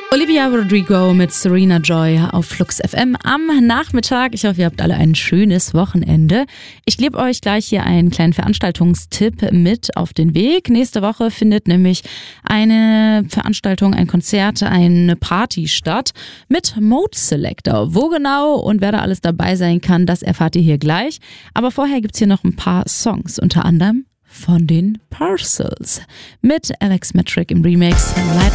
Olivia Rodrigo mit Serena Joy auf Flux FM am Nachmittag. Ich hoffe, ihr habt alle ein schönes Wochenende. Ich gebe euch gleich hier einen kleinen Veranstaltungstipp mit auf den Weg. Nächste Woche findet nämlich eine Veranstaltung, ein Konzert, eine Party statt mit Mode Selector. Wo genau und wer da alles dabei sein kann, das erfahrt ihr hier gleich. Aber vorher gibt's hier noch ein paar Songs, unter anderem von den Parcels mit Alex Metric im Remix.